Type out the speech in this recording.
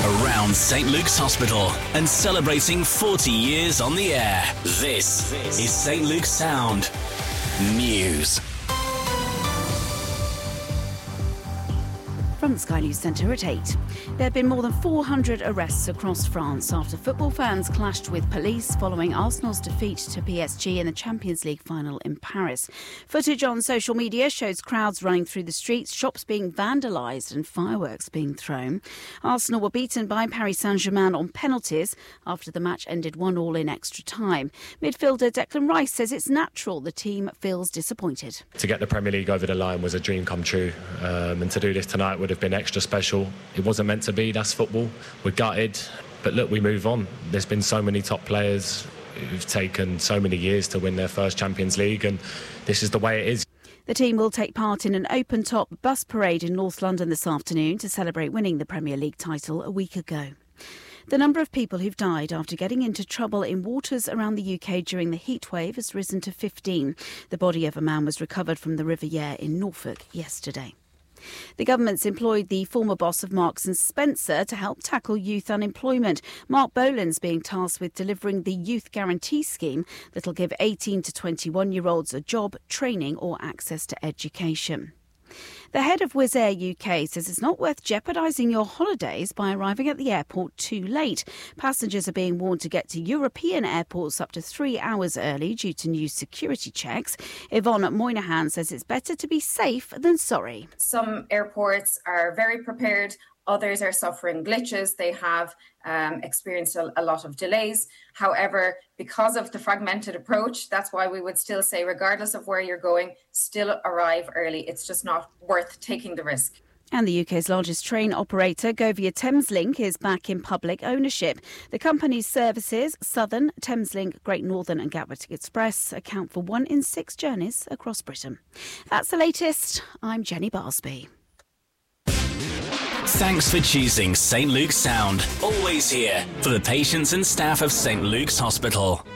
around St Luke's Hospital and celebrating 40 years on the air. This is St Luke's Sound News. From the Sky News Centre at 8. There have been more than 400 arrests across France after football fans clashed with police following Arsenal's defeat to PSG in the Champions League final in Paris. Footage on social media shows crowds running through the streets, shops being vandalised and fireworks being thrown. Arsenal were beaten by Paris Saint-Germain on penalties after the match ended 1-1 in extra time. Midfielder Declan Rice says it's natural the team feels disappointed. To get the Premier League over the line was a dream come true, and to do this tonight would have been extra special. It wasn't meant to be, that's football. We're gutted, but look, we move on. There's been so many top players who've taken so many years to win their first Champions League, and this is the way it is. The team will take part in an open-top bus parade in North London this afternoon to celebrate winning the Premier League title a week ago. The number of people who've died after getting into trouble in waters around the UK during the heatwave has risen to 15. The body of a man was recovered from the River Yare in Norfolk yesterday. The government's employed the former boss of Marks & Spencer to help tackle youth unemployment. Mark Boland's being tasked with delivering the Youth Guarantee Scheme that'll give 18 to 21-year-olds a job, training or access to education. The head of Wizz Air UK says it's not worth jeopardising your holidays by arriving at the airport too late. Passengers are being warned to get to European airports up to 3 hours early due to new security checks. Yvonne Moynihan says it's better to be safe than sorry. Some airports are very prepared. Others are suffering glitches. They have experienced a lot of delays. However, because of the fragmented approach, that's why we would still say, regardless of where you're going, still arrive early. It's just not worth taking the risk. And the UK's largest train operator, Govia Thameslink, is back in public ownership. The company's services, Southern, Thameslink, Great Northern and Gatwick Express, account for 1 in 6 journeys across Britain. That's the latest. I'm Jenny Barsby. Thanks for choosing St Luke's Sound. Always here for the patients and staff of St Luke's Hospital.